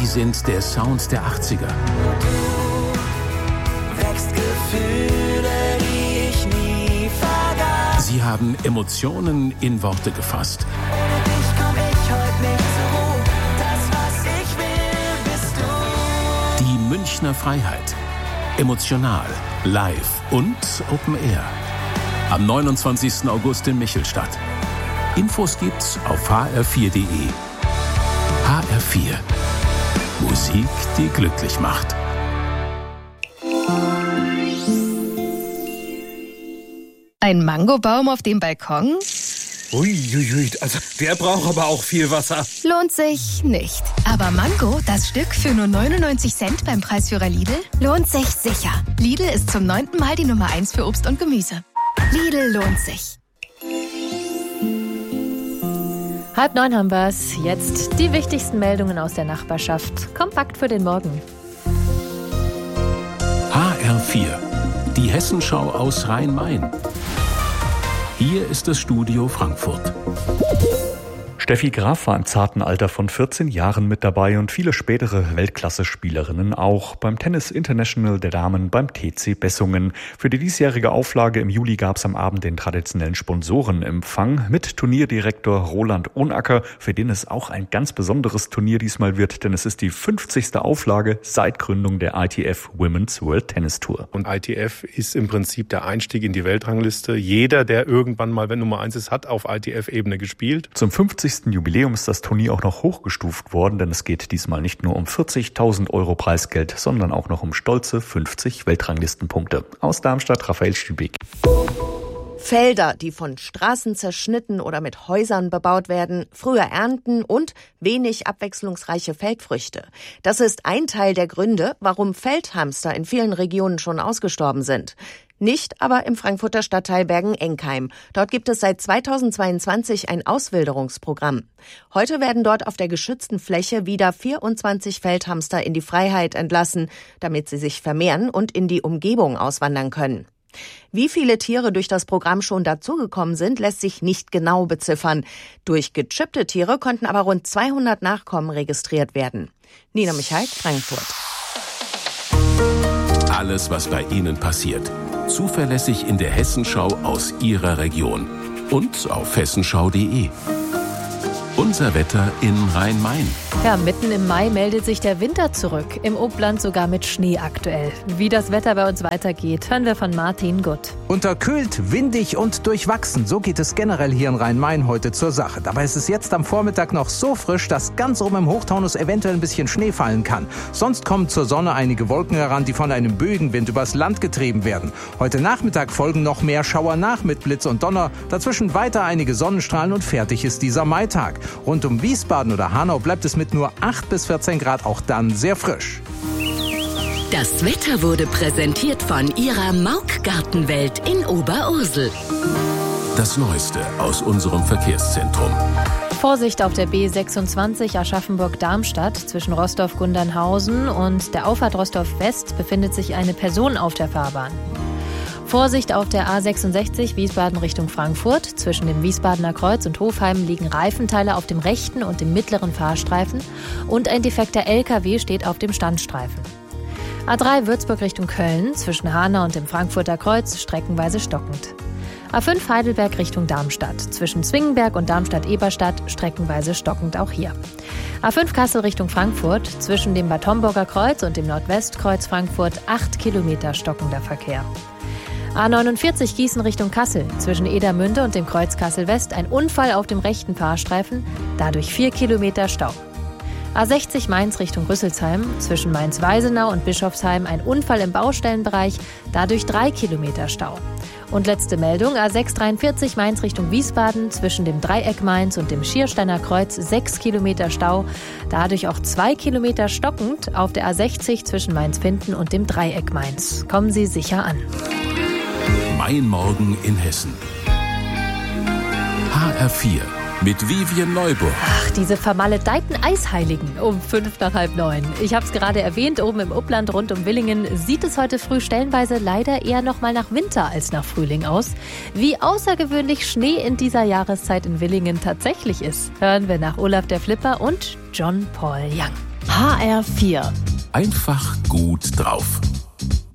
Sie sind der Sound der 80er. Wächst Gefühle, die ich nie vergaß. Sie haben Emotionen in Worte gefasst. Ohne dich komm ich heute nicht zur Ruhe. Das, was ich will, bist du. Die Münchner Freiheit. Emotional, live und Open Air. Am 29. August in Michelstadt. Infos gibt's auf hr4.de. HR4. Musik, die glücklich macht. Ein Mangobaum auf dem Balkon? Uiuiui, also der braucht aber auch viel Wasser. Lohnt sich nicht. Aber Mango, das Stück für nur 99 Cent beim Preisführer Lidl, lohnt sich sicher. Lidl ist zum 9. Mal die Nummer 1 für Obst und Gemüse. Lidl lohnt sich. 8:30 haben wir's. Jetzt die wichtigsten Meldungen aus der Nachbarschaft. Kompakt für den Morgen. HR4. Die Hessenschau aus Rhein-Main. Hier ist das Studio Frankfurt. Steffi Graf war im zarten Alter von 14 Jahren mit dabei und viele spätere Weltklasse-Spielerinnen auch. Beim Tennis International der Damen beim TC Bessungen. Für die diesjährige Auflage im Juli gab es am Abend den traditionellen Sponsorenempfang mit Turnierdirektor Roland Ohnacker, für den es auch ein ganz besonderes Turnier diesmal wird, denn es ist die 50. Auflage seit Gründung der ITF Women's World Tennis Tour. Und ITF ist im Prinzip der Einstieg in die Weltrangliste. Jeder, der irgendwann mal, wenn Nummer 1 ist, hat auf ITF-Ebene gespielt. Zum 50. Jubiläum ist das Turnier auch noch hochgestuft worden, denn es geht diesmal nicht nur um 40.000 Euro Preisgeld, sondern auch noch um stolze 50 Weltranglistenpunkte. Aus Darmstadt, Raphael Stübig. Felder, die von Straßen zerschnitten oder mit Häusern bebaut werden, früher ernten und wenig abwechslungsreiche Feldfrüchte. Das ist ein Teil der Gründe, warum Feldhamster in vielen Regionen schon ausgestorben sind. Nicht aber im Frankfurter Stadtteil Bergen-Enkheim. Dort gibt es seit 2022 ein Auswilderungsprogramm. Heute werden dort auf der geschützten Fläche wieder 24 Feldhamster in die Freiheit entlassen, damit sie sich vermehren und in die Umgebung auswandern können. Wie viele Tiere durch das Programm schon dazugekommen sind, lässt sich nicht genau beziffern. Durch gechippte Tiere konnten aber rund 200 Nachkommen registriert werden. Nina Michael, Frankfurt. Alles, was bei Ihnen passiert. Zuverlässig in der Hessenschau aus Ihrer Region. Und auf hessenschau.de. Unser Wetter in Rhein-Main. Ja, mitten im Mai meldet sich der Winter zurück. Im Obland sogar mit Schnee aktuell. Wie das Wetter bei uns weitergeht, hören wir von Martin Gutt. Unterkühlt, windig und durchwachsen. So geht es generell hier in Rhein-Main heute zur Sache. Dabei ist es jetzt am Vormittag noch so frisch, dass ganz oben im Hochtaunus eventuell ein bisschen Schnee fallen kann. Sonst kommen zur Sonne einige Wolken heran, die von einem Böenwind übers Land getrieben werden. Heute Nachmittag folgen noch mehr Schauer nach mit Blitz und Donner. Dazwischen weiter einige Sonnenstrahlen und fertig ist dieser Maitag. Rund um Wiesbaden oder Hanau bleibt es mit nur 8 bis 14 Grad auch dann sehr frisch. Das Wetter wurde präsentiert von Ihrer Mauk-Gartenwelt in Oberursel. Das Neueste aus unserem Verkehrszentrum. Vorsicht auf der B26 Aschaffenburg-Darmstadt zwischen Rostorf-Gundernhausen und der Auffahrt Rostorf-West befindet sich eine Person auf der Fahrbahn. Vorsicht auf der A66 Wiesbaden Richtung Frankfurt. Zwischen dem Wiesbadener Kreuz und Hofheim liegen Reifenteile auf dem rechten und dem mittleren Fahrstreifen und ein defekter LKW steht auf dem Standstreifen. A3 Würzburg Richtung Köln, zwischen Hanau und dem Frankfurter Kreuz streckenweise stockend. A5 Heidelberg Richtung Darmstadt, zwischen Zwingenberg und Darmstadt-Eberstadt streckenweise stockend auch hier. A5 Kassel Richtung Frankfurt, zwischen dem Bad Homburger Kreuz und dem Nordwestkreuz Frankfurt 8 Kilometer stockender Verkehr. A49 Gießen Richtung Kassel, zwischen Edermünde und dem Kreuz Kassel-West ein Unfall auf dem rechten Fahrstreifen, dadurch 4 Kilometer Stau. A60 Mainz Richtung Rüsselsheim, zwischen Mainz-Weisenau und Bischofsheim ein Unfall im Baustellenbereich, dadurch 3 Kilometer Stau. Und letzte Meldung, A643 Mainz Richtung Wiesbaden, zwischen dem Dreieck Mainz und dem Schiersteiner Kreuz 6 Kilometer Stau, dadurch auch 2 Kilometer stockend auf der A60 zwischen Mainz-Finden und dem Dreieck Mainz. Kommen Sie sicher an. Mein Morgen in Hessen. HR4 mit Vivian Neuburg. Ach, diese vermaledeiten Eisheiligen um 8:55. Ich habe es gerade erwähnt, oben im Upland rund um Willingen sieht es heute früh stellenweise leider eher noch mal nach Winter als nach Frühling aus. Wie außergewöhnlich Schnee in dieser Jahreszeit in Willingen tatsächlich ist, hören wir nach Olaf der Flipper und John Paul Young. HR4. Einfach gut drauf.